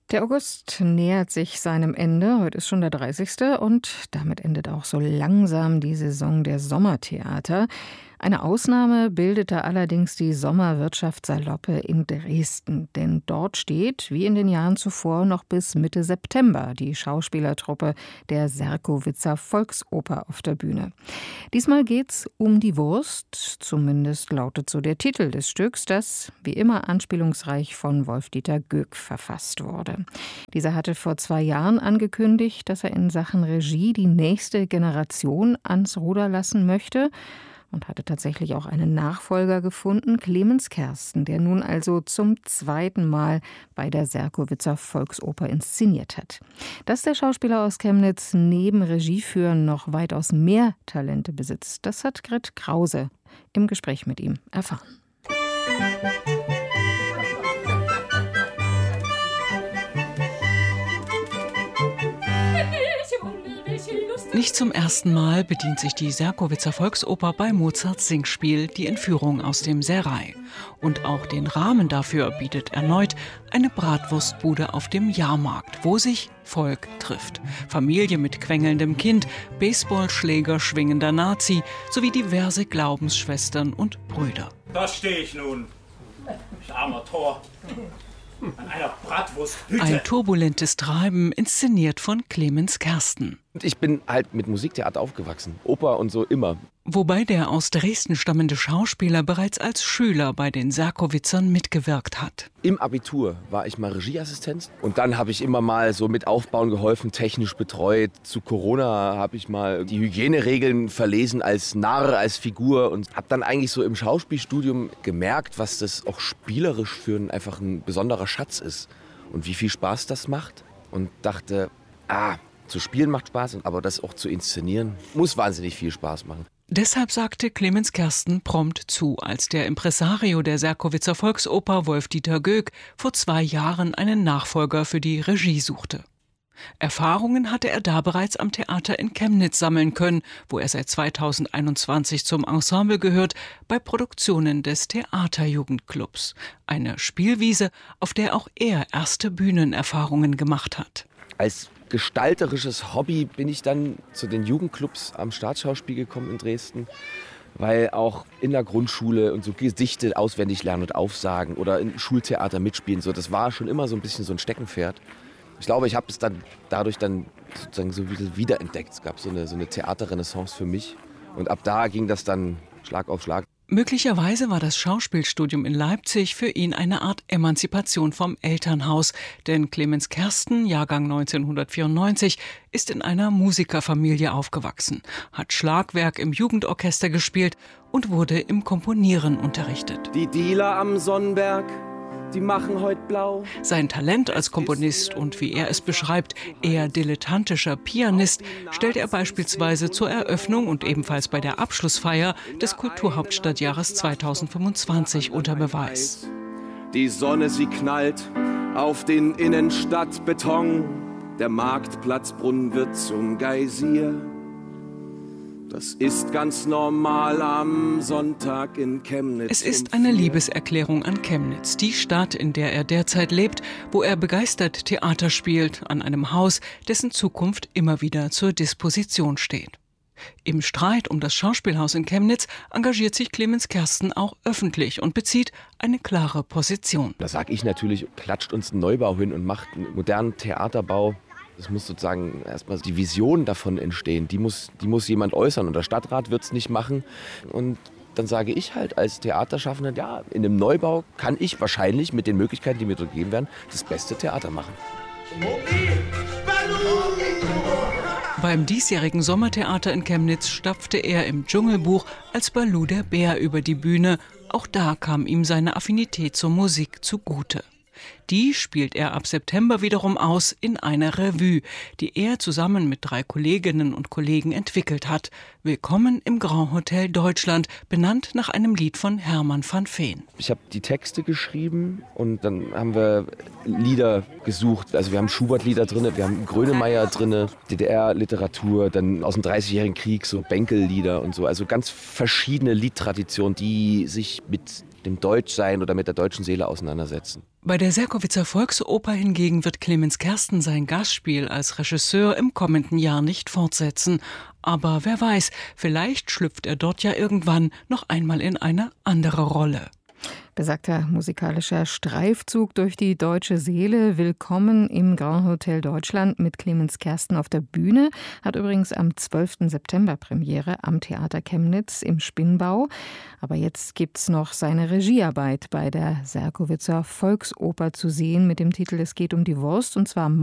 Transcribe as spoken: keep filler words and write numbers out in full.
Der August nähert sich seinem Ende. Heute ist schon der dreißigste und damit endet auch so langsam die Saison der Sommertheater. Eine Ausnahme bildete allerdings die Sommerwirtschaftssaloppe in Dresden. Denn dort steht, wie in den Jahren zuvor, noch bis Mitte September die Schauspielertruppe der Serkowitzer Volksoper auf der Bühne. Diesmal geht's um die Wurst, zumindest lautet so der Titel des Stücks, das wie immer anspielungsreich von Wolf-Dieter Göck verfasst wurde. Dieser hatte vor zwei Jahren angekündigt, dass er in Sachen Regie die nächste Generation ans Ruder lassen möchte und hatte tatsächlich auch einen Nachfolger gefunden, Clemens Kersten, der nun also zum zweiten Mal bei der Serkowitzer Volksoper inszeniert hat. Dass der Schauspieler aus Chemnitz neben Regieführen noch weitaus mehr Talente besitzt, das hat Grit Krause im Gespräch mit ihm erfahren. Nicht zum ersten Mal bedient sich die Serkowitzer Volksoper bei Mozarts Singspiel Die Entführung aus dem Serai. Und auch den Rahmen dafür bietet erneut eine Bratwurstbude auf dem Jahrmarkt, wo sich Volk trifft. Familie mit quengelndem Kind, Baseballschläger schwingender Nazi sowie diverse Glaubensschwestern und Brüder. Da stehe ich nun, ich armer Tor, an einer Bratwursthütte. Ein turbulentes Treiben, inszeniert von Clemens Kersten. Ich bin halt mit Musiktheater aufgewachsen, Oper und so immer. Wobei der aus Dresden stammende Schauspieler bereits als Schüler bei den Serkowitzern mitgewirkt hat. Im Abitur war ich mal Regieassistent und dann habe ich immer mal so mit Aufbauen geholfen, technisch betreut. Zu Corona habe ich mal die Hygieneregeln verlesen als Narr, als Figur und habe dann eigentlich so im Schauspielstudium gemerkt, was das auch spielerisch für ein, einfach ein besonderer Schatz ist und wie viel Spaß das macht und dachte, ah, zu spielen macht Spaß, aber das auch zu inszenieren muss wahnsinnig viel Spaß machen. Deshalb sagte Clemens Kersten prompt zu, als der Impresario der Serkowitzer Volksoper Wolf-Dieter Göck vor zwei Jahren einen Nachfolger für die Regie suchte. Erfahrungen hatte er da bereits am Theater in Chemnitz sammeln können, wo er seit zweitausendeinundzwanzig zum Ensemble gehört, bei Produktionen des Theaterjugendclubs. Eine Spielwiese, auf der auch er erste Bühnenerfahrungen gemacht hat. Als gestalterisches Hobby bin ich dann zu den Jugendclubs am Staatsschauspiel gekommen in Dresden, weil auch in der Grundschule und so Gedichte auswendig lernen und aufsagen oder im Schultheater mitspielen, so, das war schon immer so ein bisschen so ein Steckenpferd. Ich glaube, ich habe es dann dadurch dann sozusagen so wieder wiederentdeckt. Es gab so eine, so eine Theaterrenaissance für mich und ab da ging das dann Schlag auf Schlag. Möglicherweise war das Schauspielstudium in Leipzig für ihn eine Art Emanzipation vom Elternhaus, denn Clemens Kersten, Jahrgang neunzehnhundertvierundneunzig, ist in einer Musikerfamilie aufgewachsen, hat Schlagwerk im Jugendorchester gespielt und wurde im Komponieren unterrichtet. Die Dealer am Sonnenberg, die machen heut blau. Sein Talent als Komponist und, wie er es beschreibt, eher dilettantischer Pianist stellt er beispielsweise zur Eröffnung und ebenfalls bei der Abschlussfeier des Kulturhauptstadtjahres zweitausendfünfundzwanzig unter Beweis. Die Sonne, sie knallt auf den Innenstadtbeton. Der Marktplatzbrunnen wird zum Geysir. Das ist ganz normal am Sonntag in Chemnitz. Es ist eine Liebeserklärung an Chemnitz, die Stadt, in der er derzeit lebt, wo er begeistert Theater spielt, an einem Haus, dessen Zukunft immer wieder zur Disposition steht. Im Streit um das Schauspielhaus in Chemnitz engagiert sich Clemens Kersten auch öffentlich und bezieht eine klare Position. Da sage ich natürlich, klatscht uns einen Neubau hin und macht einen modernen Theaterbau. Es muss sozusagen erstmal die Vision davon entstehen. Die muss, die muss jemand äußern und der Stadtrat wird es nicht machen. Und dann sage ich halt als Theaterschaffender, ja, in einem Neubau kann ich wahrscheinlich mit den Möglichkeiten, die mir dort gegeben werden, das beste Theater machen. Beim diesjährigen Sommertheater in Chemnitz stapfte er im Dschungelbuch als Baloo der Bär über die Bühne. Auch da kam ihm seine Affinität zur Musik zugute. Die spielt er ab September wiederum aus in einer Revue, die er zusammen mit drei Kolleginnen und Kollegen entwickelt hat. Willkommen im Grand Hotel Deutschland, benannt nach einem Lied von Hermann van Veen. Ich habe die Texte geschrieben und dann haben wir Lieder gesucht. Also wir haben Schubert-Lieder drin, wir haben Grönemeyer drin, D D R-Literatur, dann aus dem dreißigjährigen Krieg so Bänkel-Lieder und so. Also ganz verschiedene Liedtraditionen, die sich mit dem Deutschsein oder mit der deutschen Seele auseinandersetzen. Bei der Serkowitzer Volksoper hingegen wird Clemens Kersten sein Gastspiel als Regisseur im kommenden Jahr nicht fortsetzen. Aber wer weiß, vielleicht schlüpft er dort ja irgendwann noch einmal in eine andere Rolle. Besagter musikalischer Streifzug durch die deutsche Seele. Willkommen im Grand Hotel Deutschland mit Clemens Kersten auf der Bühne. Hat übrigens am zwölften September Premiere am Theater Chemnitz im Spinnbau. Aber jetzt gibt's noch seine Regiearbeit bei der Serkowitzer Volksoper zu sehen mit dem Titel Es geht um die Wurst, und zwar